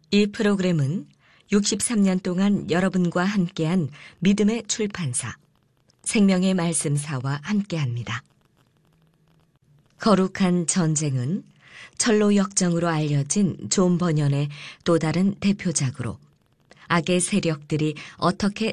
이 프로그램은 63년 동안 여러분과 함께한 믿음의 출판사, 생명의 말씀사와 함께합니다. 거룩한 전쟁은 철로 역정으로 알려진 존 버년의 또 다른 대표작으로 악의 세력들이 어떻게